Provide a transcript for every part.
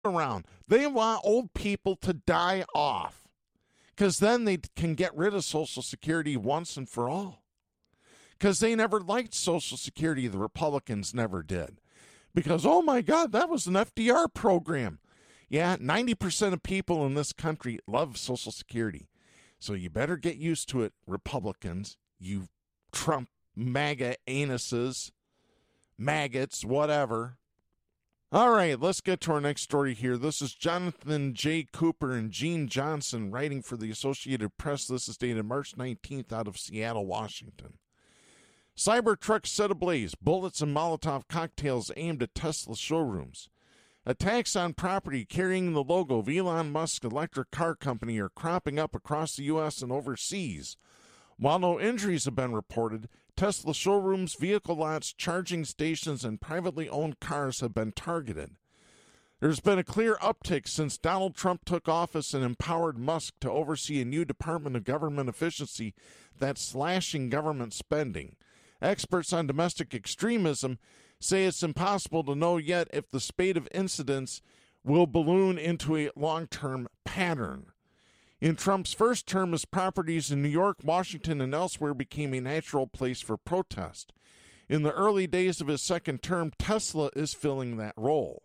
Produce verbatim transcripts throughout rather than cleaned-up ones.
around. They want old people to die off because then they can get rid of Social Security once and for all. Because they never liked Social Security. The Republicans never did. Because, oh my God, that was an F D R program. Yeah, ninety percent of people in this country love Social Security. So you better get used to it, Republicans, you Trump MAGA anuses, maggots, whatever. All right, let's get to our next story here. This is Jonathan J. Cooper and Gene Johnson writing for the Associated Press. This is dated March nineteenth out of Seattle, Washington. Cybertruck set ablaze, bullets and Molotov cocktails aimed at Tesla showrooms. Attacks on property carrying the logo of Elon Musk's electric car company are cropping up across the U S and overseas. While no injuries have been reported, Tesla showrooms, vehicle lots, charging stations, and privately owned cars have been targeted. There's been a clear uptick since Donald Trump took office and empowered Musk to oversee a new Department of Government Efficiency that's slashing government spending. Experts on domestic extremism say it's impossible to know yet if the spate of incidents will balloon into a long-term pattern. In Trump's first term, his properties in New York, Washington, and elsewhere became a natural place for protest. In the early days of his second term, Tesla is filling that role.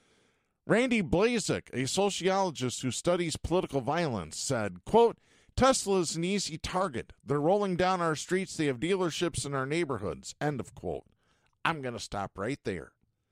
Randy Blazek, a sociologist who studies political violence, said, quote, Tesla is an easy target. They're rolling down our streets. They have dealerships in our neighborhoods. End of quote. I'm going to stop right there.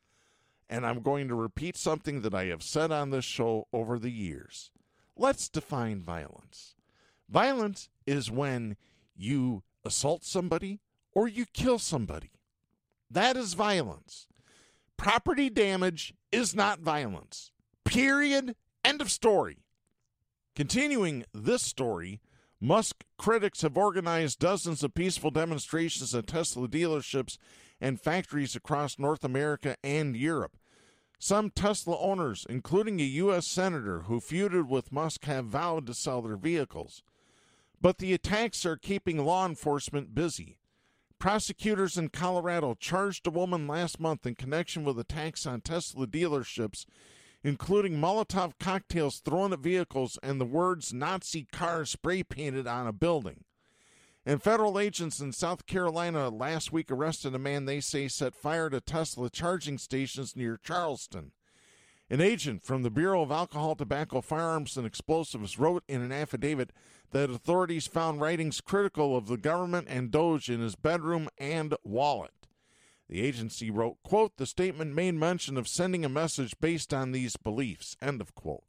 And I'm going to repeat something that I have said on this show over the years. Let's define violence. Violence is when you assault somebody or you kill somebody. That is violence. Property damage is not violence. Period. End of story. Continuing this story, Musk critics have organized dozens of peaceful demonstrations at Tesla dealerships and factories across North America and Europe. Some Tesla owners, including a U S senator who feuded with Musk, have vowed to sell their vehicles. But the attacks are keeping law enforcement busy. Prosecutors in Colorado charged a woman last month in connection with attacks on Tesla dealerships, including Molotov cocktails thrown at vehicles and the words Nazi car spray painted on a building. And federal agents in South Carolina last week arrested a man they say set fire to Tesla charging stations near Charleston. An agent from the Bureau of Alcohol, Tobacco, Firearms, and Explosives wrote in an affidavit that authorities found writings critical of the government and Doge in his bedroom and wallet. The agency wrote, quote, the statement made mention of sending a message based on these beliefs, end of quote.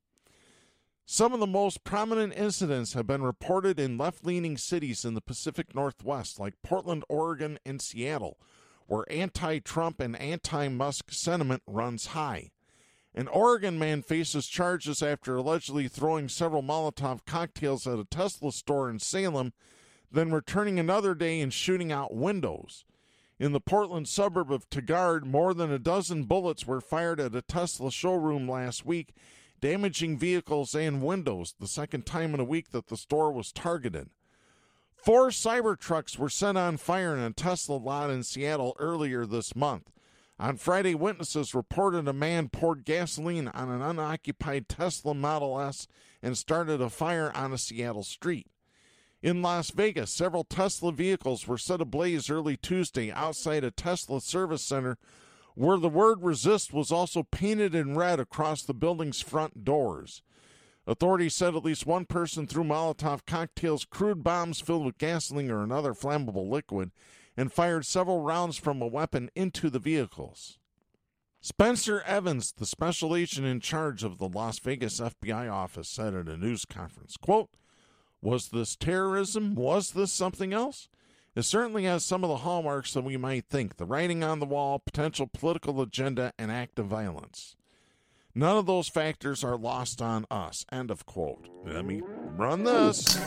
Some of the most prominent incidents have been reported in left-leaning cities in the Pacific Northwest, like Portland, Oregon, and Seattle, where anti-Trump and anti-Musk sentiment runs high. An Oregon man faces charges after allegedly throwing several Molotov cocktails at a Tesla store in Salem, then returning another day and shooting out windows. In the Portland suburb of Tigard, more than a dozen bullets were fired at a Tesla showroom last week, damaging vehicles and windows, the second time in a week that the store was targeted. Four Cybertrucks were set on fire in a Tesla lot in Seattle earlier this month. On Friday, witnesses reported a man poured gasoline on an unoccupied Tesla Model S and started a fire on a Seattle street. In Las Vegas, several Tesla vehicles were set ablaze early Tuesday outside a Tesla service center where the word resist was also painted in red across the building's front doors. Authorities said at least one person threw Molotov cocktails, crude bombs filled with gasoline or another flammable liquid, and fired several rounds from a weapon into the vehicles. Spencer Evans, the special agent in charge of the Las Vegas F B I office, said at a news conference, quote, was this terrorism? Was this something else? It certainly has some of the hallmarks that we might think, the writing on the wall, potential political agenda, and act of violence. None of those factors are lost on us. End of quote. Let me run this.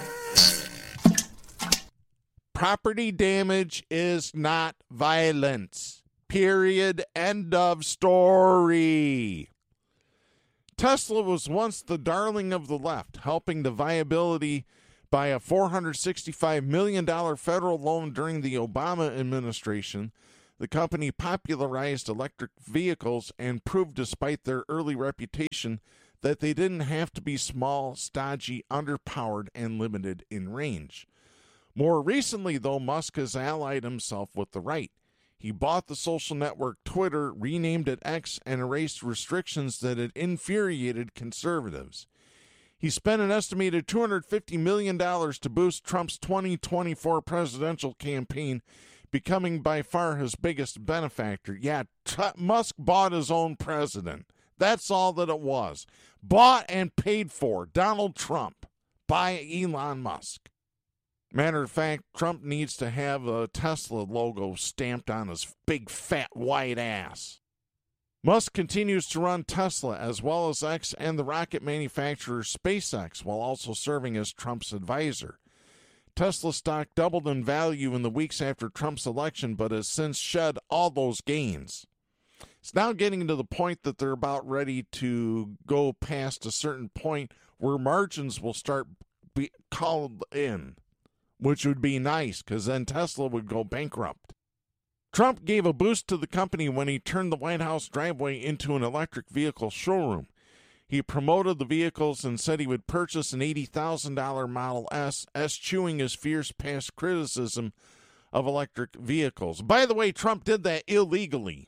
Property damage is not violence. Period. End of story. Tesla was once the darling of the left, helping the viability by a four hundred sixty-five million dollars federal loan during the Obama administration The company popularized electric vehicles and proved, despite their early reputation, that they didn't have to be small, stodgy, underpowered, and limited in range. More recently, though, Musk has allied himself with the right. He bought the social network Twitter, renamed it X, and erased restrictions that had infuriated conservatives. He spent an estimated two hundred fifty million dollars to boost Trump's twenty twenty-four presidential campaign, becoming by far his biggest benefactor. Yeah, T- Musk bought his own president. That's all that it was. Bought and paid for. Donald Trump by Elon Musk. Matter of fact, Trump needs to have a Tesla logo stamped on his big fat white ass. Musk continues to run Tesla as well as X and the rocket manufacturer SpaceX, while also serving as Trump's advisor. Tesla stock doubled in value in the weeks after Trump's election, but has since shed all those gains. It's now getting to the point that they're about ready to go past a certain point where margins will start be called in, which would be nice because then Tesla would go bankrupt. Trump gave a boost to the company when he turned the White House driveway into an electric vehicle showroom. He promoted the vehicles and said he would purchase an eighty thousand dollars Model S, eschewing his fierce past criticism of electric vehicles. By the way, Trump did that illegally.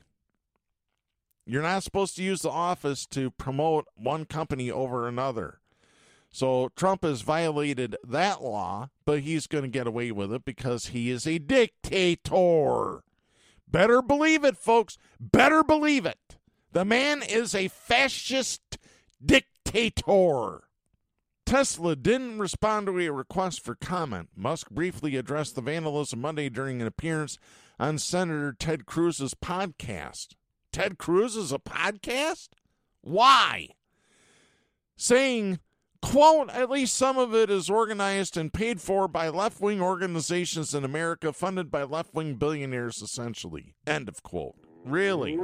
You're not supposed to use the office to promote one company over another. So Trump has violated that law, but he's going to get away with it because he is a dictator. Better believe it, folks. Better believe it. The man is a fascist dictator. Tesla didn't respond to a request for comment. Musk briefly addressed the vandalism Monday during an appearance on Senator Ted Cruz's podcast. Ted Cruz is a podcast? Why? Saying, quote, at least some of it is organized and paid for by left-wing organizations in America, funded by left-wing billionaires, essentially. End of quote. Really?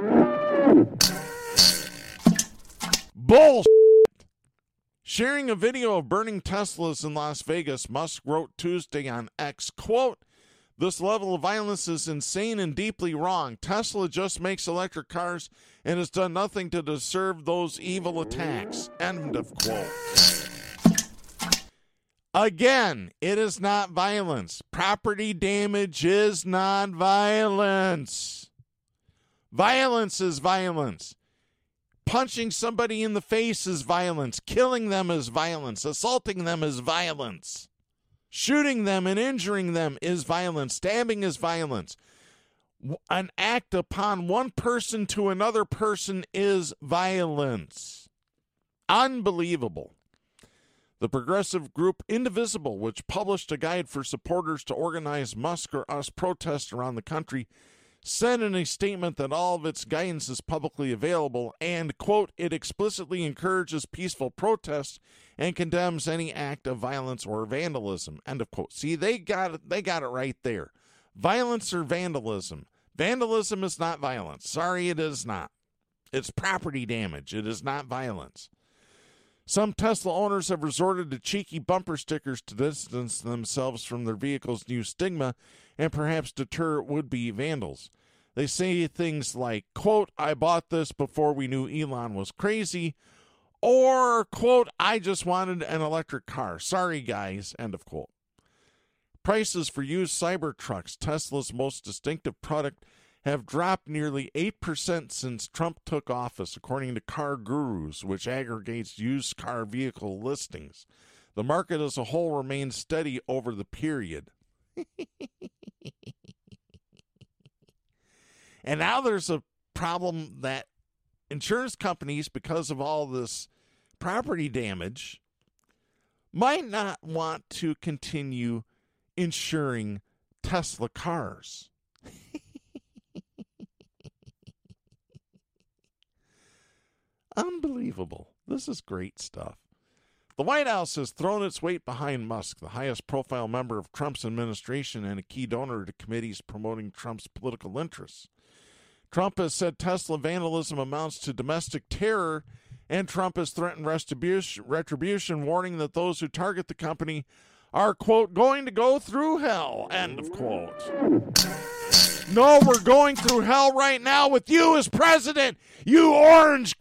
Bullshit. Sharing a video of burning Teslas in Las Vegas, Musk wrote Tuesday on X, quote, this level of violence is insane and deeply wrong. Tesla just makes electric cars and has done nothing to deserve those evil attacks. End of quote. Again, it is not violence. Property damage is not violence. Violence is violence. Punching somebody in the face is violence. Killing them is violence. Assaulting them is violence. Shooting them and injuring them is violence. Stabbing is violence. An act upon one person to another person is violence. Unbelievable. The progressive group Indivisible, which published a guide for supporters to organize Musk or Us protests around the country, said in a statement that all of its guidance is publicly available and, quote, it explicitly encourages peaceful protests and condemns any act of violence or vandalism, end of quote. See, they got it, they got it right there. Violence or vandalism. Vandalism is not violence. Sorry, it is not. It's property damage. It is not violence. Some Tesla owners have resorted to cheeky bumper stickers to distance themselves from their vehicle's new stigma and perhaps deter would-be vandals. They say things like, quote, I bought this before we knew Elon was crazy, or, quote, I just wanted an electric car. Sorry, guys, end of quote. Prices for used Cybertrucks, Tesla's most distinctive product, have dropped nearly eight percent since Trump took office, according to Car Gurus, which aggregates used car vehicle listings. The market as a whole remains steady over the period. And now there's a problem that insurance companies, because of all this property damage, might not want to continue insuring Tesla cars. Unbelievable. This is great stuff. The White House has thrown its weight behind Musk, the highest profile member of Trump's administration and a key donor to committees promoting Trump's political interests. Trump has said Tesla vandalism amounts to domestic terror, and Trump has threatened retribution, retribution, warning that those who target the company are, quote, going to go through hell, end of quote. No, we're going through hell right now with you as president, you orange.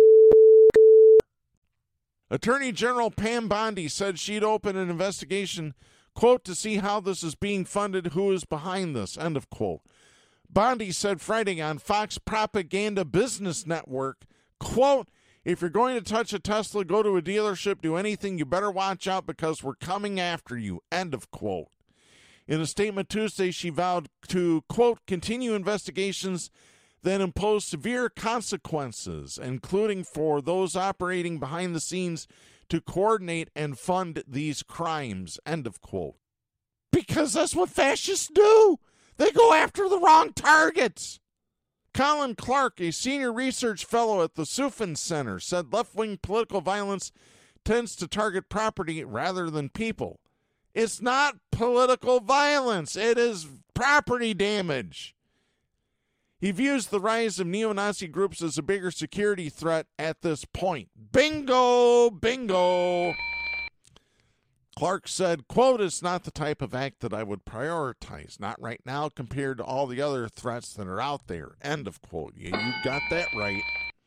Attorney General Pam Bondi said she'd open an investigation, quote, to see how this is being funded, who is behind this, end of quote. Bondi said Friday on Fox Propaganda Business Network, quote, if you're going to touch a Tesla, go to a dealership, do anything, you better watch out because we're coming after you, end of quote. In a statement Tuesday, she vowed to, quote, continue investigations that impose severe consequences, including for those operating behind the scenes to coordinate and fund these crimes, end of quote. Because that's what fascists do. They go after the wrong targets. Colin Clark, a senior research fellow at the Sufin Center, said left-wing political violence tends to target property rather than people. It's not political violence. It is property damage. He views the rise of neo-Nazi groups as a bigger security threat at this point. Bingo! Bingo! Clark said, quote, it's not the type of act that I would prioritize. Not right now compared to all the other threats that are out there. End of quote. Yeah, you got that right.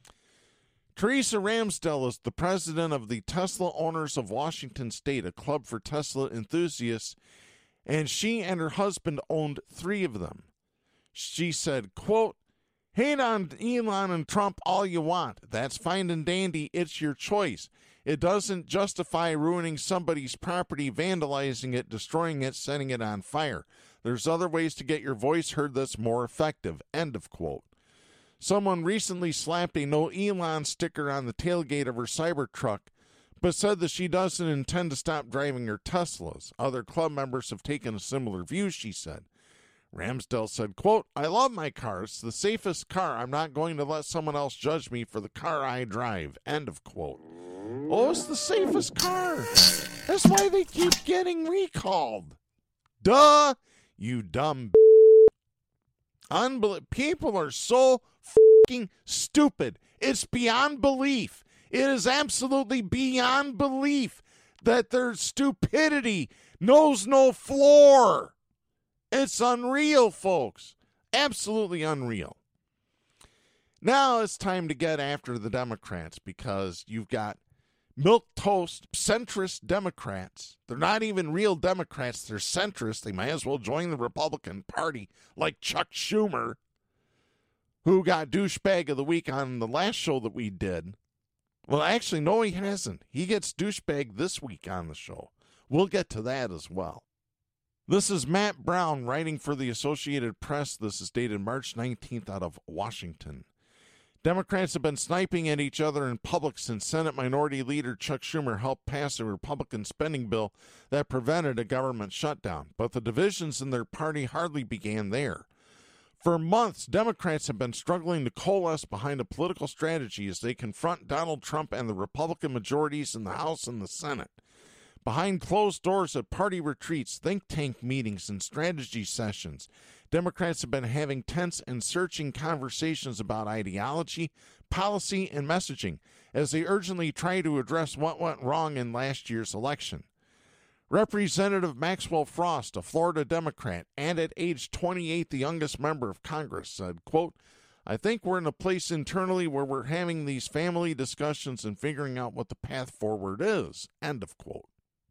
Teresa Ramsdell is the president of the Tesla Owners of Washington State, a club for Tesla enthusiasts, and she and her husband owned three of them. She said, quote, hate on Elon and Trump all you want. That's fine and dandy. It's your choice. It doesn't justify ruining somebody's property, vandalizing it, destroying it, setting it on fire. There's other ways to get your voice heard that's more effective. End of quote. Someone recently slapped a no Elon sticker on the tailgate of her Cybertruck, but said that she doesn't intend to stop driving her Teslas. Other club members have taken a similar view, she said. Ramsdell said, quote, I love my car. It's the safest car. I'm not going to let someone else judge me for the car I drive. End of quote. Oh, it's the safest car. That's why they keep getting recalled. Duh, you dumb b****. Unbel- People are so fucking stupid. It's beyond belief. It is absolutely beyond belief that their stupidity knows no floor. It's unreal, folks. Absolutely unreal. Now it's time to get after the Democrats because you've got milquetoast, centrist Democrats. They're not even real Democrats. They're centrist. They might as well join the Republican Party like Chuck Schumer, who got douchebag of the week on the last show that we did. Well, actually, no, he hasn't. He gets douchebag this week on the show. We'll get to that as well. This is Matt Brown writing for the Associated Press. This is dated March nineteenth out of Washington. Democrats have been sniping at each other in public since Senate Minority Leader Chuck Schumer helped pass a Republican spending bill that prevented a government shutdown. But the divisions in their party hardly began there. For months, Democrats have been struggling to coalesce behind a political strategy as they confront Donald Trump and the Republican majorities in the House and the Senate. Behind closed doors at party retreats, think tank meetings, and strategy sessions, Democrats have been having tense and searching conversations about ideology, policy, and messaging as they urgently try to address what went wrong in last year's election. Representative Maxwell Frost, a Florida Democrat, and at age twenty-eight, the youngest member of Congress, said, quote, I think we're in a place internally where we're having these family discussions and figuring out what the path forward is, end of quote.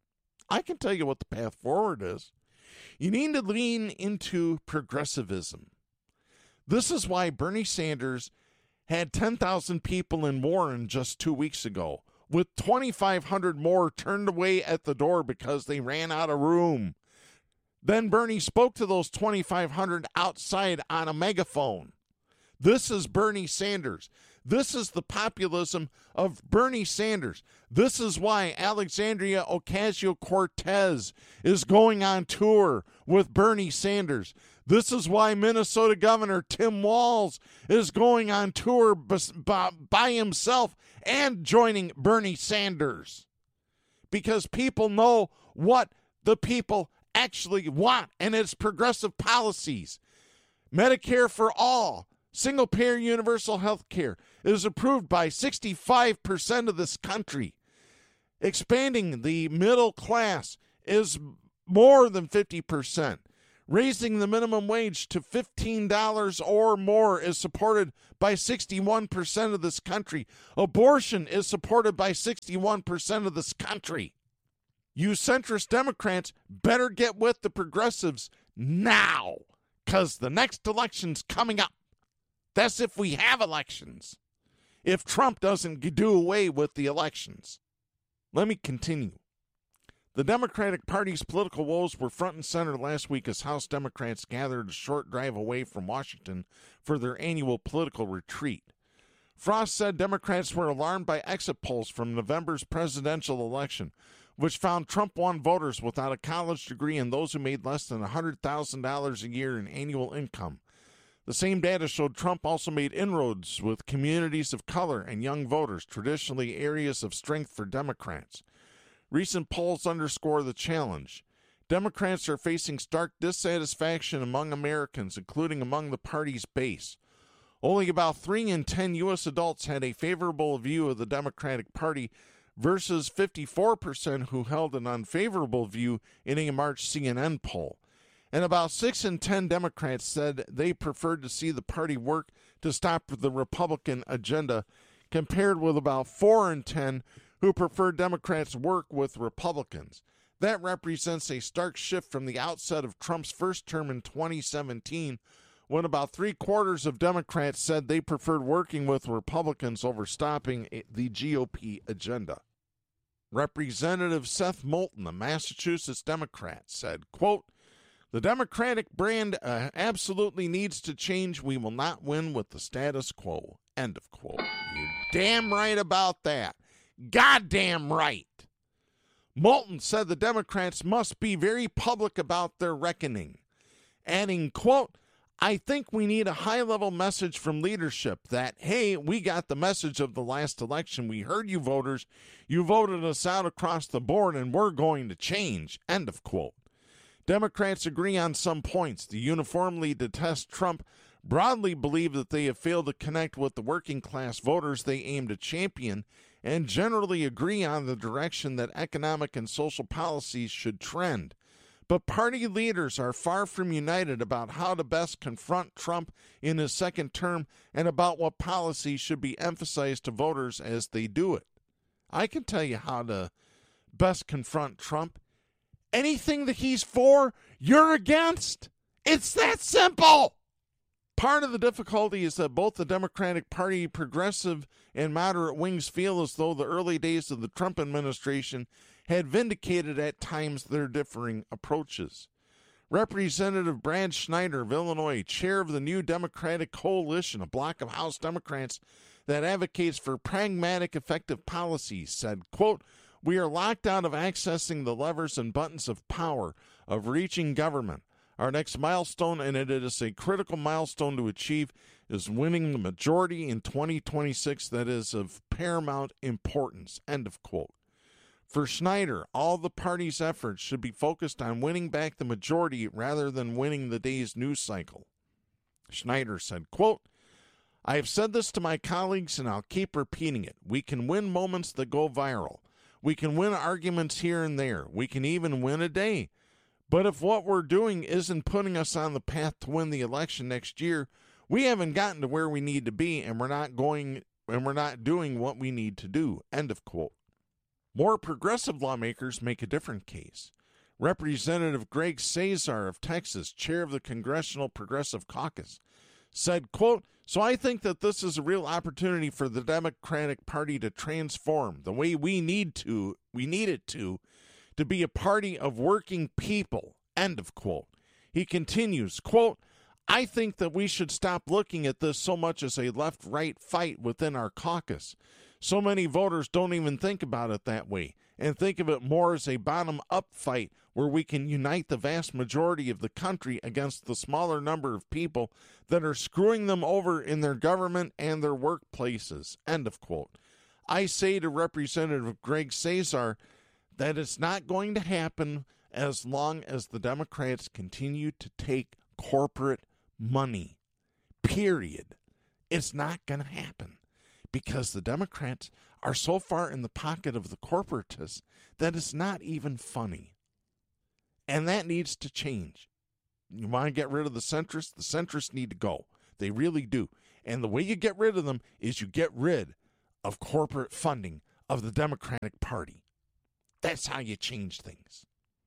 I can tell you what the path forward is. You need to lean into progressivism. This is why Bernie Sanders had ten thousand people in Warren just two weeks ago, with twenty-five hundred more turned away at the door because they ran out of room. Then Bernie spoke to those twenty-five hundred outside on a megaphone. This is Bernie Sanders. This is the populism of Bernie Sanders. This is why Alexandria Ocasio-Cortez is going on tour with Bernie Sanders. This is why Minnesota Governor Tim Walz is going on tour by himself and joining Bernie Sanders. Because people know what the people actually want, and it's progressive policies. Medicare for all. Single-payer universal health care is approved by sixty-five percent of this country. Expanding the middle class is more than fifty percent. Raising the minimum wage to fifteen dollars or more is supported by sixty-one percent of this country. Abortion is supported by sixty-one percent of this country. You centrist Democrats better get with the progressives now, because the next election's coming up. That's if we have elections. If Trump doesn't do away with the elections. Let me continue. The Democratic Party's political woes were front and center last week as House Democrats gathered a short drive away from Washington for their annual political retreat. Frost said Democrats were alarmed by exit polls from November's presidential election, which found Trump won voters without a college degree and those who made less than one hundred thousand dollars a year in annual income. The same data showed Trump also made inroads with communities of color and young voters, traditionally areas of strength for Democrats. Recent polls underscore the challenge. Democrats are facing stark dissatisfaction among Americans, including among the party's base. Only about three in ten U S adults had a favorable view of the Democratic Party versus fifty-four percent who held an unfavorable view in a March C N N poll. And about six in ten Democrats said they preferred to see the party work to stop the Republican agenda, compared with about four in ten who prefer Democrats work with Republicans. That represents a stark shift from the outset of Trump's first term in twenty seventeen, when about three-quarters of Democrats said they preferred working with Republicans over stopping the G O P agenda. Representative Seth Moulton, a Massachusetts Democrat, said, quote, "The Democratic brand uh, absolutely needs to change. We will not win with the status quo." End of quote. You're damn right about that. Goddamn right. Moulton said the Democrats must be very public about their reckoning, adding, quote, "I think we need a high-level message from leadership that, hey, we got the message of the last election. We heard you voters. You voted us out across the board, and we're going to change." End of quote. Democrats agree on some points. They uniformly detest Trump, broadly believe that they have failed to connect with the working-class voters they aim to champion, and generally agree on the direction that economic and social policies should trend. But party leaders are far from united about how to best confront Trump in his second term and about what policies should be emphasized to voters as they do it. I can tell you how to best confront Trump. Anything that he's for, you're against. It's that simple. Part of the difficulty is that both the Democratic Party progressive and moderate wings feel as though the early days of the Trump administration had vindicated at times their differing approaches. Representative Brad Schneider of Illinois, chair of the New Democratic Coalition, a bloc of House Democrats that advocates for pragmatic, effective policies, said, quote, "We are locked out of accessing the levers and buttons of power, of reaching government. Our next milestone, and it is a critical milestone to achieve, is winning the majority in twenty twenty-six that is of paramount importance." End of quote. For Schneider, all the party's efforts should be focused on winning back the majority rather than winning the day's news cycle. Schneider said, quote, "I have said this to my colleagues and I'll keep repeating it. We can win moments that go viral. We can win arguments here and there. We can even win a day. But if what we're doing isn't putting us on the path to win the election next year, we haven't gotten to where we need to be, and we're not going and we're not doing what we need to do." End of quote. More progressive lawmakers make a different case. Representative Greg Cesar of Texas, chair of the Congressional Progressive Caucus, said, quote, "So I think that this is a real opportunity for the Democratic Party to transform the way we need to, we need it to, to be a party of working people." End of quote. He continues, quote, "I think that we should stop looking at this so much as a left-right fight within our caucus. So many voters don't even think about it that way and think of it more as a bottom-up fight where we can unite the vast majority of the country against the smaller number of people that are screwing them over in their government and their workplaces." End of quote. I say to Representative Greg Cesar that it's not going to happen as long as the Democrats continue to take corporate money. Period. It's not going to happen because the Democrats are so far in the pocket of the corporatists that it's not even funny. And that needs to change. you want to get rid of the centrists? The centrists need to go. They really do. And the way you get rid of them is you get rid of corporate funding of the Democratic Party. That's how you change things.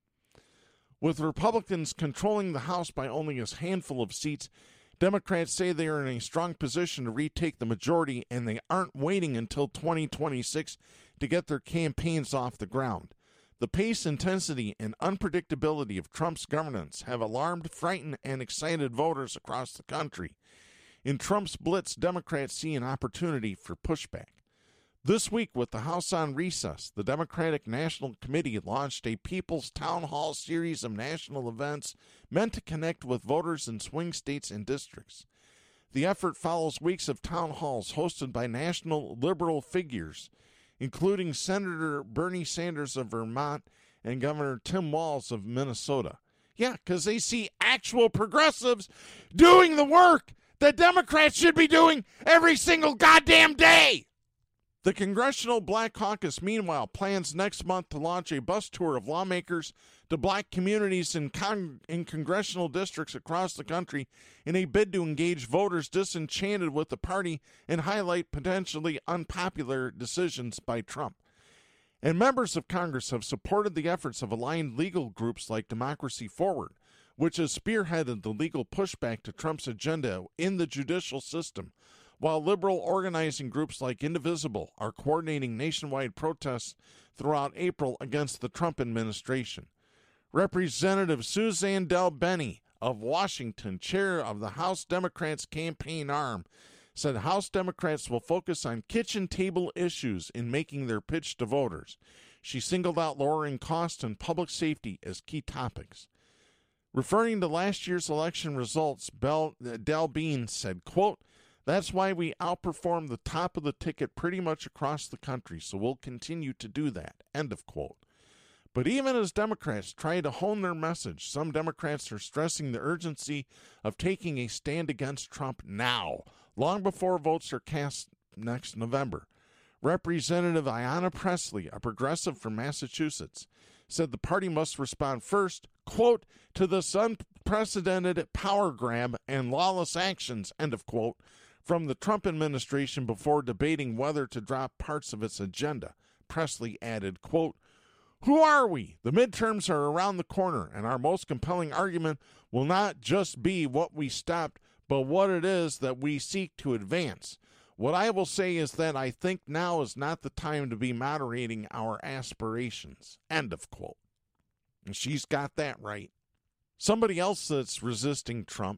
With Republicans controlling the House by only a handful of seats, Democrats say they are in a strong position to retake the majority, and they aren't waiting until twenty twenty-six to get their campaigns off the ground. The pace, intensity, and unpredictability of Trump's governance have alarmed, frightened, and excited voters across the country. In Trump's blitz, Democrats see an opportunity for pushback. This week, with the House on recess, the Democratic National Committee launched a People's Town Hall series of national events meant to connect with voters in swing states and districts. The effort follows weeks of town halls hosted by national liberal figures, including Senator Bernie Sanders of Vermont and Governor Tim Walz of Minnesota. Yeah, because they see actual progressives doing the work that Democrats should be doing every single goddamn day. The Congressional Black Caucus, meanwhile, plans next month to launch a bus tour of lawmakers to black communities in, con- in congressional districts across the country in a bid to engage voters disenchanted with the party and highlight potentially unpopular decisions by Trump. And members of Congress have supported the efforts of aligned legal groups like Democracy Forward, which has spearheaded the legal pushback to Trump's agenda in the judicial system, while liberal organizing groups like Indivisible are coordinating nationwide protests throughout April against the Trump administration. Representative Suzanne DelBene of Washington, chair of the House Democrats' campaign arm, said House Democrats will focus on kitchen table issues in making their pitch to voters. She singled out lowering costs and public safety as key topics. Referring to last year's election results, Bell, DelBene said, quote, "That's why we outperformed the top of the ticket pretty much across the country, so we'll continue to do that," end of quote. But even as Democrats try to hone their message, some Democrats are stressing the urgency of taking a stand against Trump now, long before votes are cast next November. Representative Ayanna Pressley, a progressive from Massachusetts, said the party must respond first, quote, "to this unprecedented power grab and lawless actions," end of quote, from the Trump administration before debating whether to drop parts of its agenda. Pressley added, quote, "Who are we? The midterms are around the corner, and our most compelling argument will not just be what we stopped, but what it is that we seek to advance. What I will say is that I think now is not the time to be moderating our aspirations," end of quote. And she's got that right. Somebody else that's resisting Trump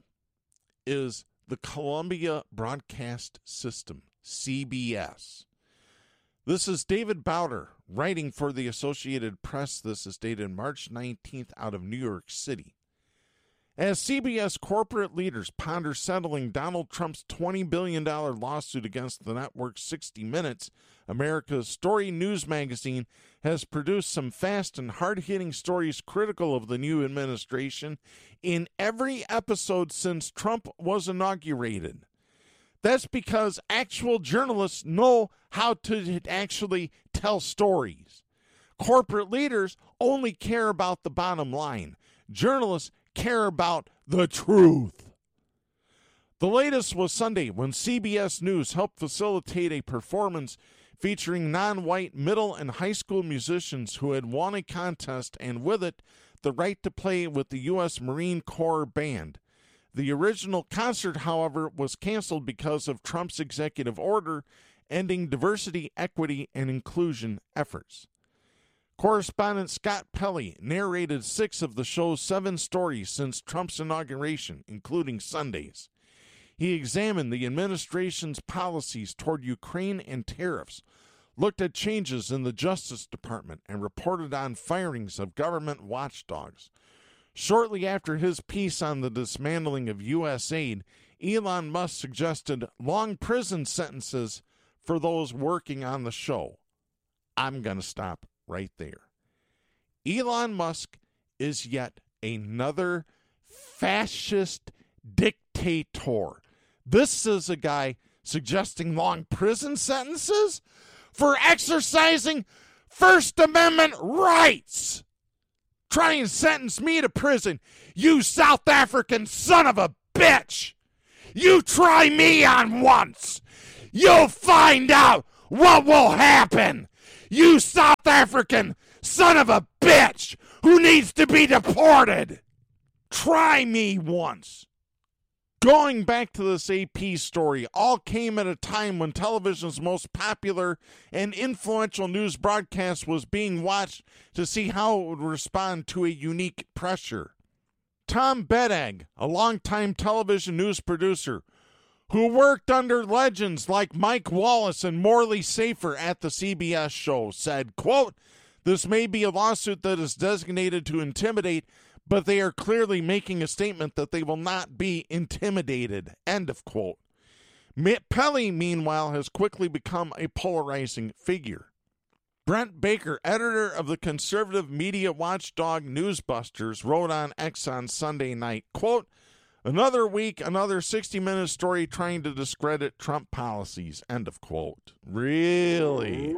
is the Columbia Broadcast System, C B S. This is David Bowder writing for the Associated Press. This is dated March nineteenth out of New York City. As C B S corporate leaders ponder settling Donald Trump's twenty billion dollars lawsuit against the network sixty minutes, America's Story News magazine has produced some fast and hard-hitting stories critical of the new administration in every episode since Trump was inaugurated. That's because actual journalists know how to actually tell stories. Corporate leaders only care about the bottom line. Journalists care about the truth. The latest was Sunday when C B S News helped facilitate a performance featuring non-white middle and high school musicians who had won a contest and with it the right to play with the U S Marine Corps band. The original concert, however, was canceled because of Trump's executive order ending diversity, equity, and inclusion efforts. Correspondent Scott Pelley narrated six of the show's seven stories since Trump's inauguration, including Sunday's. He examined the administration's policies toward Ukraine and tariffs, looked at changes in the Justice Department, and reported on firings of government watchdogs. Shortly after his piece on the dismantling of U S aid, Elon Musk suggested long prison sentences for those working on the show. I'm going to stop right there. Elon Musk is yet another fascist dictator. This is a guy suggesting long prison sentences for exercising First Amendment rights. try and sentence me to prison, you South African son of a bitch. You try me on once. You'll find out what will happen. You South African son of a bitch who needs to be deported. Try me once. Going back to this A P story, all came at a time when television's most popular and influential news broadcast was being watched to see how it would respond to a unique pressure. Tom Bedag, a longtime television news producer who worked under legends like Mike Wallace and Morley Safer at the C B S show, said, quote, "This may be a lawsuit that is designated to intimidate, but they are clearly making a statement that they will not be intimidated," end of quote. Pelley, meanwhile, has quickly become a polarizing figure. Brent Baker, editor of the conservative media watchdog Newsbusters, wrote on X on Sunday night, quote, "Another week, another sixty minute story trying to discredit Trump policies," end of quote. Really?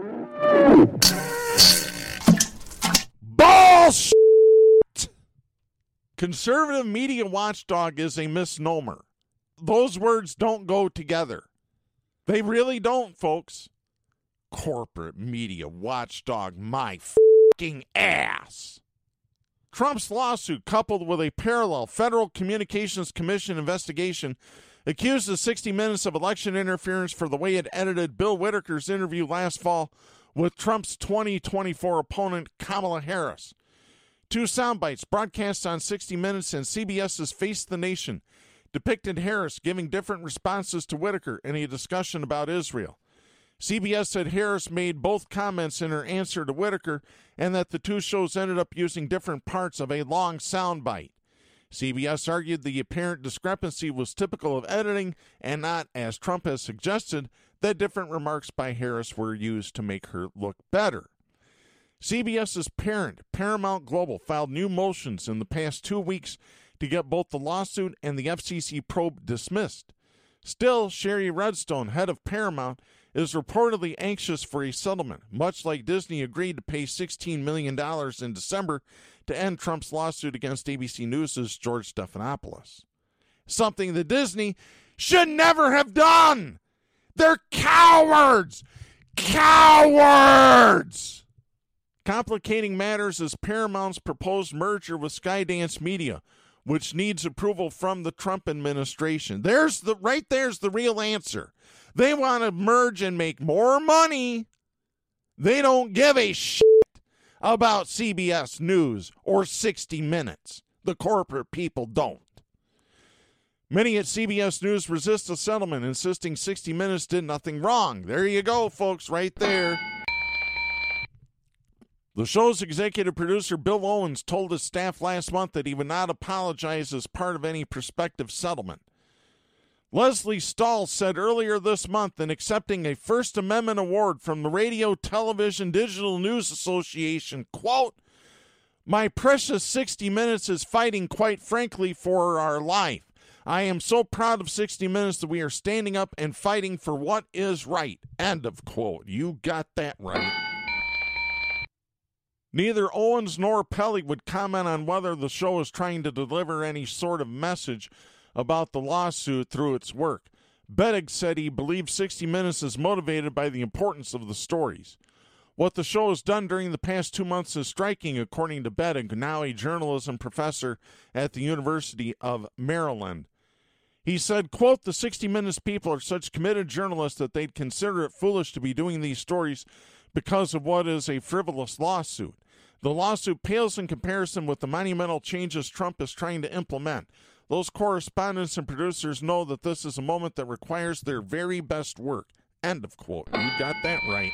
Bullshit! Conservative media watchdog is a misnomer. Those words don't go together. They really don't, folks. Corporate media watchdog, my fucking ass. Trump's lawsuit, coupled with a parallel Federal Communications Commission investigation, accuses sixty minutes of election interference for the way it edited Bill Whitaker's interview last fall with Trump's twenty twenty-four opponent, Kamala Harris. Two soundbites broadcast on sixty minutes and CBS's Face the Nation depicted Harris giving different responses to Whitaker in a discussion about Israel. C B S said Harris made both comments in her answer to Whitaker and that the two shows ended up using different parts of a long soundbite. C B S argued the apparent discrepancy was typical of editing and not, as Trump has suggested, that different remarks by Harris were used to make her look better. CBS's parent, Paramount Global, filed new motions in the past two weeks to get both the lawsuit and the F C C probe dismissed. Still, Sherry Redstone, head of Paramount, is reportedly anxious for a settlement, much like Disney agreed to pay sixteen million dollars in December to end Trump's lawsuit against A B C News' George Stephanopoulos. Something that Disney should never have done. They're cowards! Cowards! Complicating matters is Paramount's proposed merger with Skydance Media, which needs approval from the Trump administration. There's the right there's the real answer. They want to merge and make more money. They don't give a shit about C B S News or sixty minutes. The corporate people don't. Many at C B S News resist a settlement, insisting sixty minutes did nothing wrong. There you go, folks, right there. The show's executive producer, Bill Owens, told his staff last month that he would not apologize as part of any prospective settlement. Leslie Stahl said earlier this month in accepting a First Amendment award from the Radio Television Digital News Association, quote, "My precious sixty minutes is fighting, quite frankly, for our life. I am so proud of sixty minutes that we are standing up and fighting for what is right," end of quote. You got that right. Neither Owens nor Pelley would comment on whether the show is trying to deliver any sort of message about the lawsuit through its work. Bedag said he believes sixty minutes is motivated by the importance of the stories. What the show has done during the past two months is striking, according to Bedag, now a journalism professor at the University of Maryland. He said, quote, "The sixty minutes people are such committed journalists that they'd consider it foolish to be doing these stories because of what is a frivolous lawsuit. The lawsuit pales in comparison with the monumental changes Trump is trying to implement. Those correspondents and producers know that this is a moment that requires their very best work," end of quote. You got that right.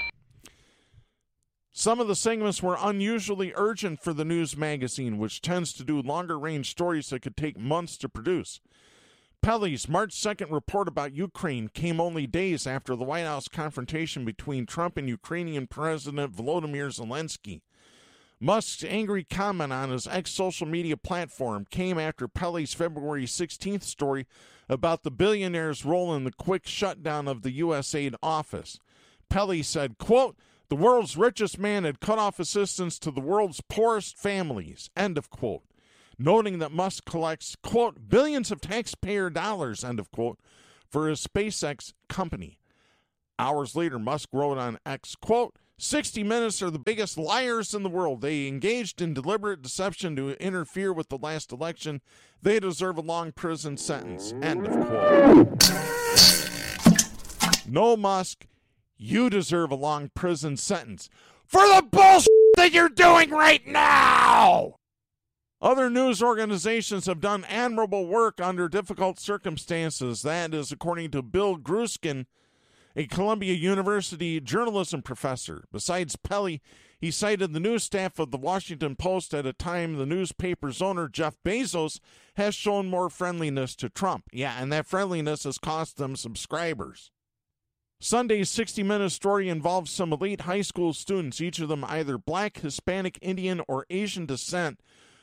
Some of the segments were unusually urgent for the news magazine, which tends to do longer-range stories that could take months to produce. Pelley's March second report about Ukraine came only days after the White House confrontation between Trump and Ukrainian President Volodymyr Zelensky. Musk's angry comment on his ex-social media platform came after Pelley's February sixteenth story about the billionaire's role in the quick shutdown of the U S aid office. Pelley said, quote, The world's richest man had cut off assistance to the world's poorest families, end of quote. Noting that Musk collects, quote, billions of taxpayer dollars, end of quote, for his SpaceX company. Hours later, Musk wrote on X, quote, sixty Minutes are the biggest liars in the world. They engaged in deliberate deception to interfere with the last election. They deserve a long prison sentence, end of quote. No, Musk, you deserve a long prison sentence for the bullshit that you're doing right now. Other news organizations have done admirable work under difficult circumstances. That is according to Bill Gruskin, a Columbia University journalism professor. Besides Pelley, he cited the news staff of the Washington Post at a time the newspaper's owner, Jeff Bezos, has shown more friendliness to Trump. Yeah, and that friendliness has cost them subscribers. Sunday's sixty Minutes story involves some elite high school students, each of them either black, Hispanic, Indian, or Asian descent,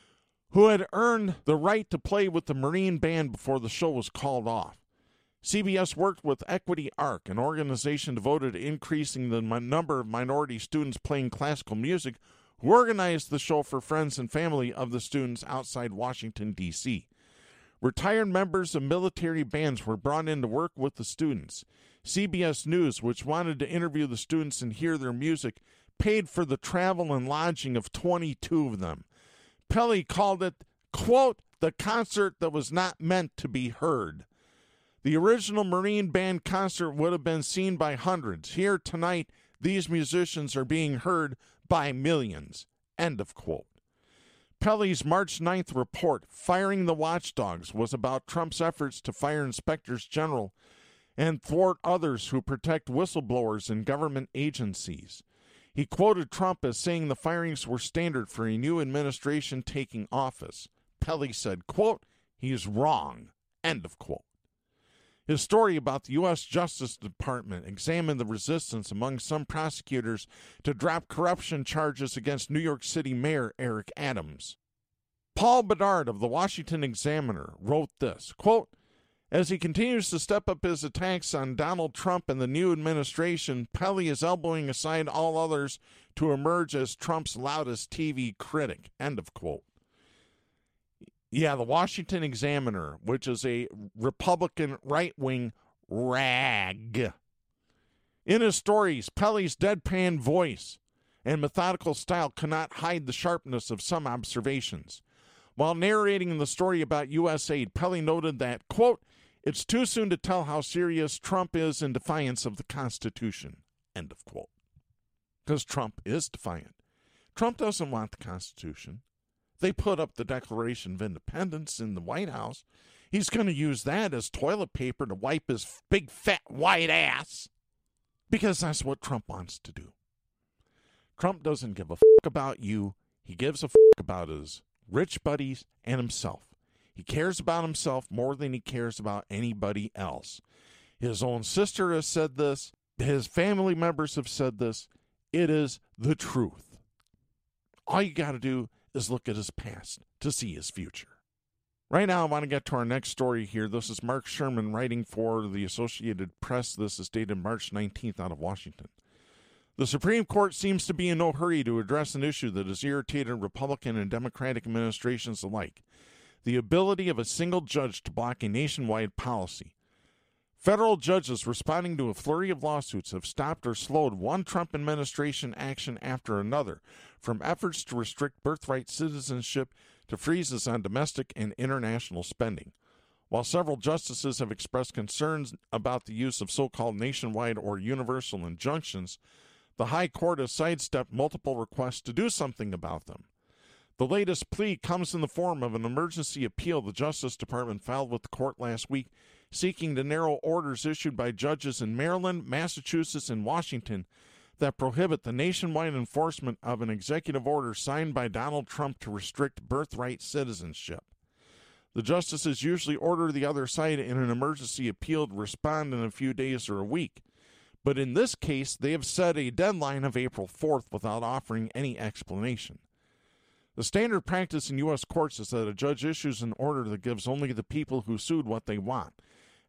who had earned the right to play with the Marine Band before the show was called off. C B S worked with Equity Arc, an organization devoted to increasing the number of minority students playing classical music, who organized the show for friends and family of the students outside Washington, D C Retired members of military bands were brought in to work with the students. C B S News, which wanted to interview the students and hear their music, paid for the travel and lodging of twenty-two of them. Pelley called it, quote, the concert that was not meant to be heard. The original Marine Band concert would have been seen by hundreds. Here tonight, these musicians are being heard by millions, end of quote. Pelley's March ninth report, Firing the Watchdogs, was about Trump's efforts to fire inspectors general and thwart others who protect whistleblowers in government agencies. He quoted Trump as saying the firings were standard for a new administration taking office. Pelley said, quote, he's wrong, end of quote. His story about the U S Justice Department examined the resistance among some prosecutors to drop corruption charges against New York City Mayor Eric Adams. Paul Bedard of the Washington Examiner wrote this, quote, as he continues to step up his attacks on Donald Trump and the new administration, Pelley is elbowing aside all others to emerge as Trump's loudest T V critic, end of quote. Yeah, the Washington Examiner, which is a Republican right-wing rag. In his stories, Pelley's deadpan voice and methodical style cannot hide the sharpness of some observations. While narrating the story about U S aid, Pelley noted that, quote, it's too soon to tell how serious Trump is in defiance of the Constitution, end of quote. Because Trump is defiant. Trump doesn't want the Constitution. They put up the Declaration of Independence in the White House. He's going to use that as toilet paper to wipe his big fat white ass. Because that's what Trump wants to do. Trump doesn't give a fuck about you. He gives a fuck about his rich buddies and himself. He cares about himself more than he cares about anybody else. His own sister has said this. His family members have said this. It is the truth. All you got to do is look at his past to see his future. Right now, I want to get to our next story here. This is Mark Sherman writing for the Associated Press. This is dated March nineteenth out of Washington. The Supreme Court seems to be in no hurry to address an issue that has irritated Republican and Democratic administrations alike: the ability of a single judge to block a nationwide policy. Federal judges responding to a flurry of lawsuits have stopped or slowed one Trump administration action after another, from efforts to restrict birthright citizenship to freezes on domestic and international spending. While several justices have expressed concerns about the use of so-called nationwide or universal injunctions, the High Court has sidestepped multiple requests to do something about them. The latest plea comes in the form of an emergency appeal the Justice Department filed with the court last week, seeking to narrow orders issued by judges in Maryland, Massachusetts, and Washington that prohibit the nationwide enforcement of an executive order signed by Donald Trump to restrict birthright citizenship. The justices usually order the other side in an emergency appeal to respond in a few days or a week. But in this case, they have set a deadline of April fourth without offering any explanation. The standard practice in U S courts is that a judge issues an order that gives only the people who sued what they want,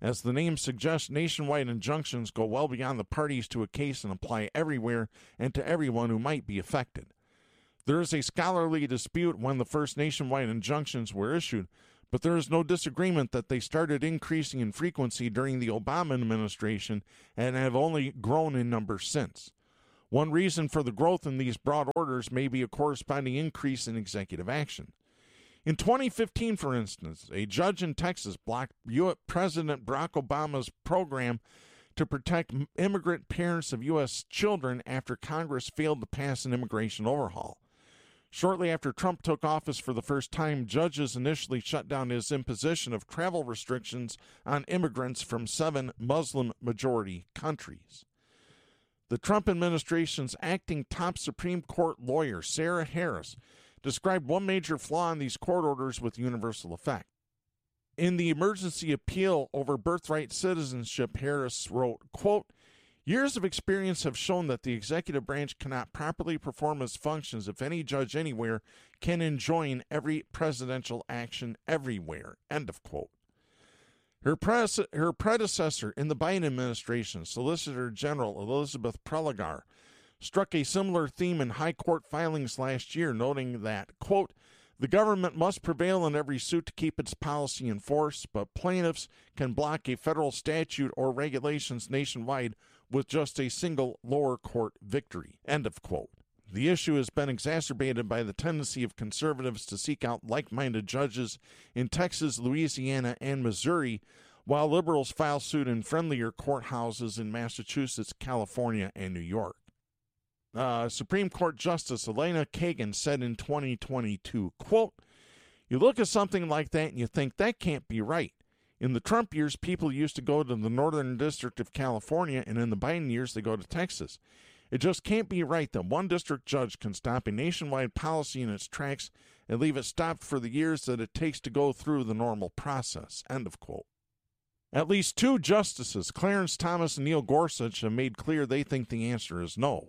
As the name suggests, nationwide injunctions go well beyond the parties to a case and apply everywhere and to everyone who might be affected. There is a scholarly dispute when the first nationwide injunctions were issued, but there is no disagreement that they started increasing in frequency during the Obama administration and have only grown in number since. One reason for the growth in these broad orders may be a corresponding increase in executive action. In twenty fifteen, for instance, a judge in Texas blocked U S President Barack Obama's program to protect immigrant parents of U S children after Congress failed to pass an immigration overhaul. Shortly after Trump took office for the first time, judges initially shut down his imposition of travel restrictions on immigrants from seven Muslim-majority countries. The Trump administration's acting top Supreme Court lawyer, Sarah Harris, described one major flaw in these court orders with universal effect. In the emergency appeal over birthright citizenship, Harris wrote, quote, "Years of experience have shown that the executive branch cannot properly perform its functions if any judge anywhere can enjoin every presidential action everywhere." End of quote. Her, prece- her predecessor in the Biden administration, Solicitor General Elizabeth Prelogar, struck a similar theme in high court filings last year, noting that, quote, "The government must prevail in every suit to keep its policy in force, but plaintiffs can block a federal statute or regulations nationwide with just a single lower court victory." End of quote. The issue has been exacerbated by the tendency of conservatives to seek out like-minded judges in Texas, Louisiana, and Missouri, while liberals file suit in friendlier courthouses in Massachusetts, California, and New York. Uh, Supreme Court Justice Elena Kagan said in twenty twenty-two, quote, "You look at something like that and you think that can't be right. In the Trump years, people used to go to the Northern District of California, and in the Biden years, they go to Texas. It just can't be right that one district judge can stop a nationwide policy in its tracks and leave it stopped for the years that it takes to go through the normal process." End of quote. At least two justices, Clarence Thomas and Neil Gorsuch, have made clear they think the answer is no.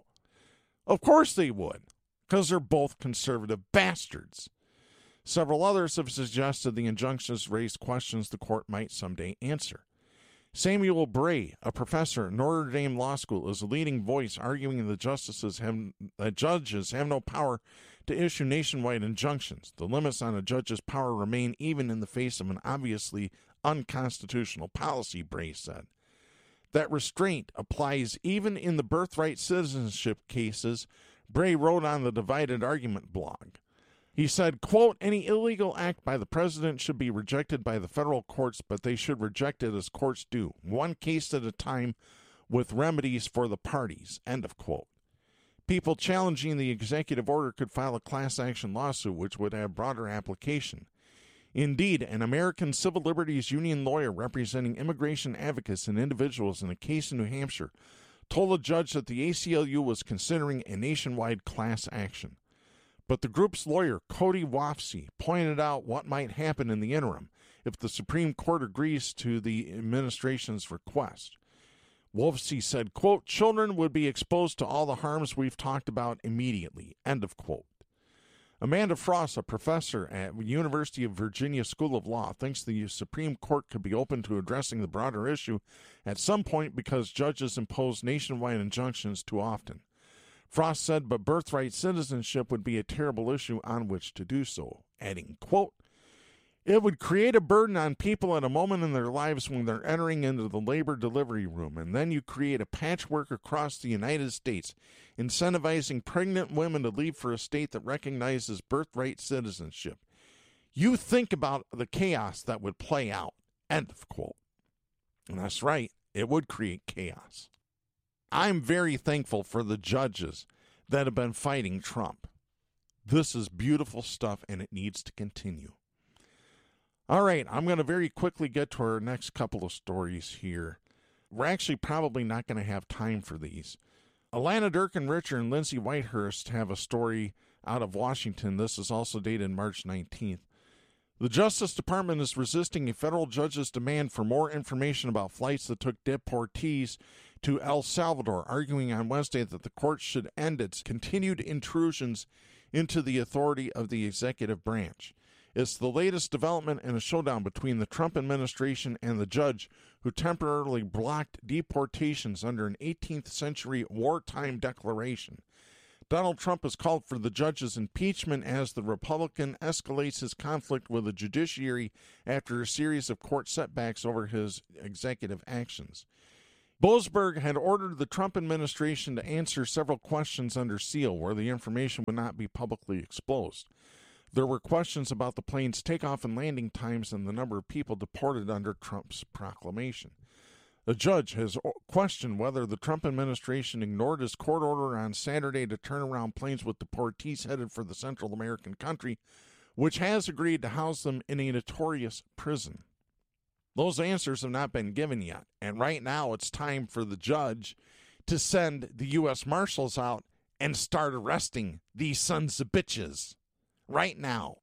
Of course they would, because they're both conservative bastards. Several others have suggested the injunctions raise questions the court might someday answer. Samuel Bray, a professor at Notre Dame Law School, is a leading voice arguing the justices have, that judges have no power to issue nationwide injunctions. The limits on a judge's power remain even in the face of an obviously unconstitutional policy, Bray said. That restraint applies even in the birthright citizenship cases, Bray wrote on the Divided Argument blog. He said, quote, "Any illegal act by the president should be rejected by the federal courts, but they should reject it as courts do, one case at a time with remedies for the parties." End of quote. People challenging the executive order could file a class action lawsuit, which would have broader application. Indeed, an American Civil Liberties Union lawyer representing immigration advocates and individuals in a case in New Hampshire told a judge that the A C L U was considering a nationwide class action. But the group's lawyer, Cody Wofsy, pointed out what might happen in the interim if the Supreme Court agrees to the administration's request. Wofsy said, quote, "Children would be exposed to all the harms we've talked about immediately." End of quote. Amanda Frost, a professor at the University of Virginia School of Law, thinks the Supreme Court could be open to addressing the broader issue at some point because judges impose nationwide injunctions too often. Frost said, but birthright citizenship would be a terrible issue on which to do so, adding, quote, "It would create a burden on people at a moment in their lives when they're entering into the labor delivery room, and then you create a patchwork across the United States, incentivizing pregnant women to leave for a state that recognizes birthright citizenship. You think about the chaos that would play out." End of quote. And that's right, it would create chaos. I'm very thankful for the judges that have been fighting Trump. This is beautiful stuff, and it needs to continue. All right, I'm going to very quickly get to our next couple of stories here. We're actually probably not going to have time for these. Alana Durkin-Richer and Lindsay Whitehurst have a story out of Washington. This is also dated March nineteenth. The Justice Department is resisting a federal judge's demand for more information about flights that took deportees to El Salvador, arguing on Wednesday that the court should end its continued intrusions into the authority of the executive branch. It's the latest development in a showdown between the Trump administration and the judge who temporarily blocked deportations under an eighteenth century wartime declaration. Donald Trump has called for the judge's impeachment as the Republican escalates his conflict with the judiciary after a series of court setbacks over his executive actions. Boasberg had ordered the Trump administration to answer several questions under seal where the information would not be publicly exposed. There were questions about the plane's takeoff and landing times and the number of people deported under Trump's proclamation. The judge has questioned whether the Trump administration ignored his court order on Saturday to turn around planes with deportees headed for the Central American country, which has agreed to house them in a notorious prison. Those answers have not been given yet, and right now it's time for the judge to send the U S Marshals out and start arresting these sons of bitches right now.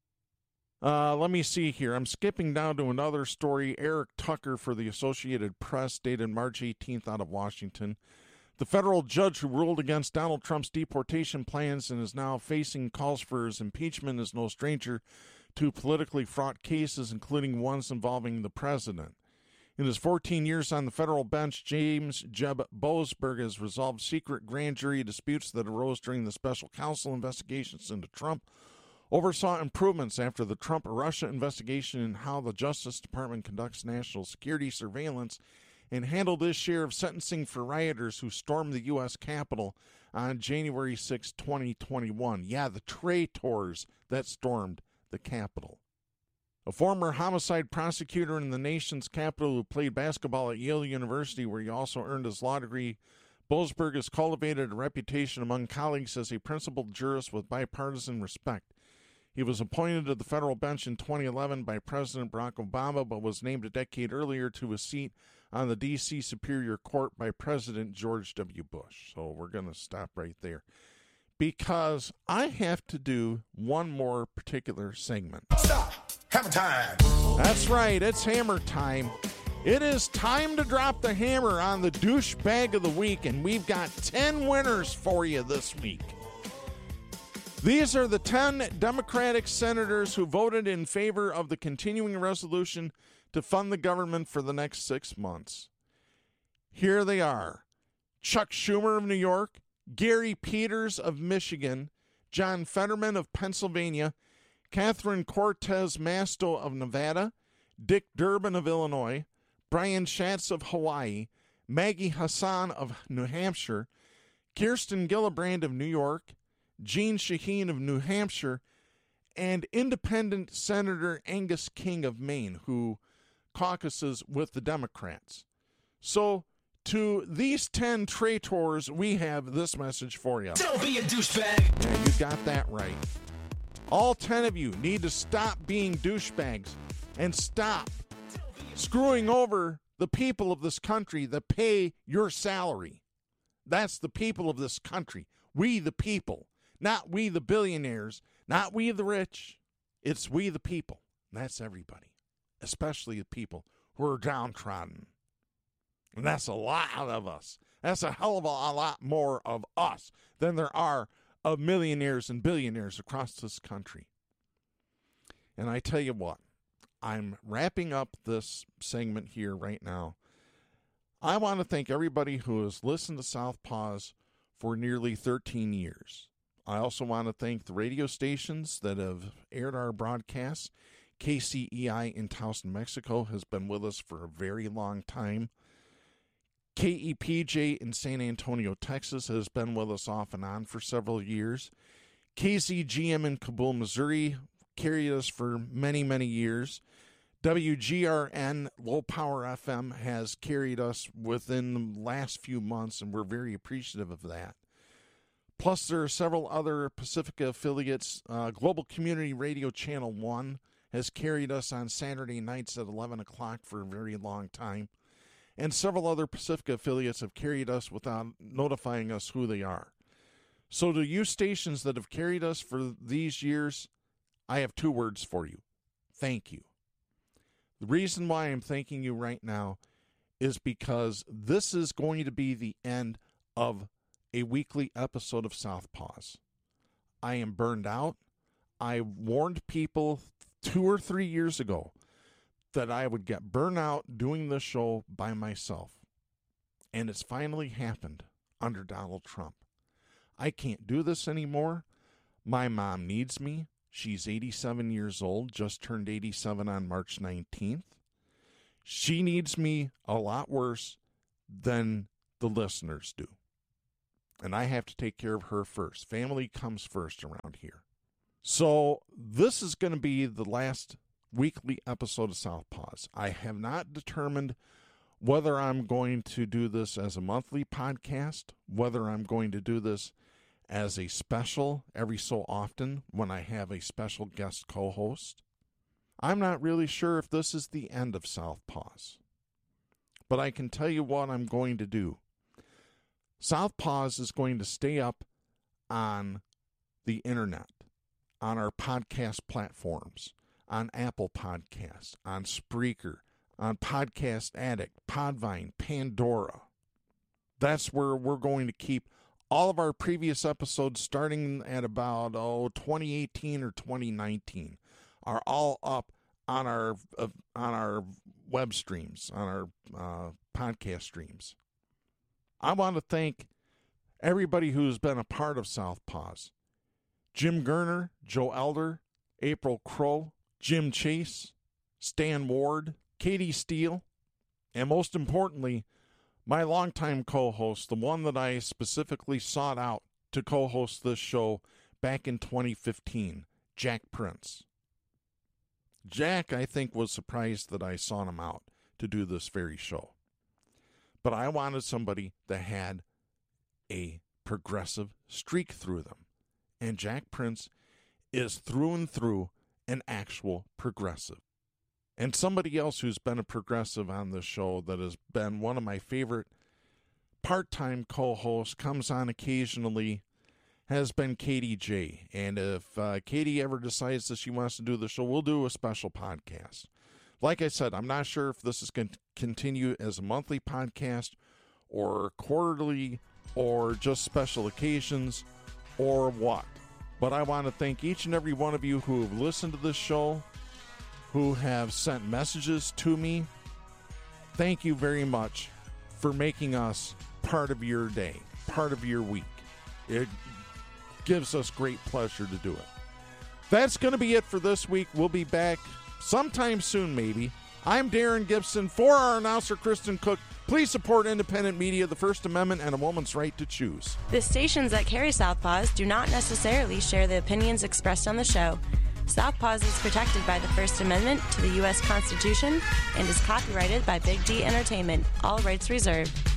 Uh, let me see here. I'm skipping down to another story. Eric Tucker for the Associated Press, dated March eighteenth out of Washington. The federal judge who ruled against Donald Trump's deportation plans and is now facing calls for his impeachment is no stranger to politically fraught cases, including ones involving the president. In his fourteen years on the federal bench, James Jeb Boasberg has resolved secret grand jury disputes that arose during the special counsel investigations into Trump, oversaw improvements after the Trump-Russia investigation in how the Justice Department conducts national security surveillance, and handled his share of sentencing for rioters who stormed the U S Capitol on January sixth, twenty twenty-one. Yeah, the traitors that stormed the Capitol. A former homicide prosecutor in the nation's capital who played basketball at Yale University, where he also earned his law degree, Boasberg has cultivated a reputation among colleagues as a principled jurist with bipartisan respect. He was appointed to the federal bench in twenty eleven by President Barack Obama, but was named a decade earlier to a seat on the D C Superior Court by President George W. Bush. So we're going to stop right there, because I have to do one more particular segment. Stop! Hammer time! That's right, it's hammer time. It is time to drop the hammer on the douchebag of the week, and we've got ten winners for you this week. These are the ten Democratic senators who voted in favor of the continuing resolution to fund the government for the next six months. Here they are: Chuck Schumer of New York, Gary Peters of Michigan, John Fetterman of Pennsylvania, Catherine Cortez Masto of Nevada, Dick Durbin of Illinois, Brian Schatz of Hawaii, Maggie Hassan of New Hampshire, Kirsten Gillibrand of New York, Jean Shaheen of New Hampshire, and Independent Senator Angus King of Maine, who caucuses with the Democrats. So, to these ten traitors, we have this message for you. Don't be a douchebag! Yeah, you got that right. All ten of you need to stop being douchebags and stop screwing over the people of this country that pay your salary. That's the people of this country. We the people. Not we the billionaires. Not we the rich. It's we the people. That's everybody. Especially the people who are downtrodden. And that's a lot of us. That's a hell of a lot more of us than there are of millionaires and billionaires across this country. And I tell you what, I'm wrapping up this segment here right now. I want to thank everybody who has listened to Southpaws for nearly thirteen years. I also want to thank the radio stations that have aired our broadcasts. K C E I in Taos, New Mexico has been with us for a very long time. K E P J in San Antonio, Texas has been with us off and on for several years. K Z G M in Kabul, Missouri carried us for many, many years. W G R N Low Power F M has carried us within the last few months, and we're very appreciative of that. Plus, there are several other Pacifica affiliates. Uh, Global Community Radio Channel one has carried us on Saturday nights at eleven o'clock for a very long time. And several other Pacifica affiliates have carried us without notifying us who they are. So to you stations that have carried us for these years, I have two words for you. Thank you. The reason why I'm thanking you right now is because this is going to be the end of a weekly episode of Southpaws. I am burned out. I warned people two or three years ago that I would get burnt out doing this show by myself. And it's finally happened under Donald Trump. I can't do this anymore. My mom needs me. She's eighty-seven years old, just turned eighty-seven on March nineteenth. She needs me a lot worse than the listeners do. And I have to take care of her first. Family comes first around here. So this is going to be the last weekly episode of Southpaws. I have not determined whether I'm going to do this as a monthly podcast, whether I'm going to do this as a special every so often when I have a special guest co-host. I'm not really sure if this is the end of Southpaws. But I can tell you what I'm going to do. Southpaws is going to stay up on the internet, on our podcast platforms, on Apple Podcasts, on Spreaker, on Podcast Addict, Podvine, Pandora. That's where we're going to keep all of our previous episodes starting at about oh twenty eighteen or twenty nineteen are all up on our uh, on our web streams, on our uh, podcast streams. I want to thank everybody who's been a part of Southpaws. Jim Gerner, Joe Elder, April Crow, Jim Chase, Stan Ward, Katie Steele, and most importantly, my longtime co-host, the one that I specifically sought out to co-host this show back in twenty fifteen, Jack Prince. Jack, I think, was surprised that I sought him out to do this very show. But I wanted somebody that had a progressive streak through them. And Jack Prince is through and through an actual progressive. And somebody else who's been a progressive on this show that has been one of my favorite part-time co-hosts, comes on occasionally, has been Katie J. And if uh, Katie ever decides that she wants to do the show, we'll do a special podcast. Like I said, I'm not sure if this is going to continue as a monthly podcast or quarterly or just special occasions or what. But I want to thank each and every one of you who have listened to this show, who have sent messages to me. Thank you very much for making us part of your day, part of your week. It gives us great pleasure to do it. That's going to be it for this week. We'll be back sometime soon, maybe. I'm Darren Gibson. For our announcer, Kristen Cook, please support independent media, the First Amendment, and a woman's right to choose. The stations that carry Southpaws do not necessarily share the opinions expressed on the show. Southpaws is protected by the First Amendment to the U S Constitution and is copyrighted by Big D Entertainment. All rights reserved.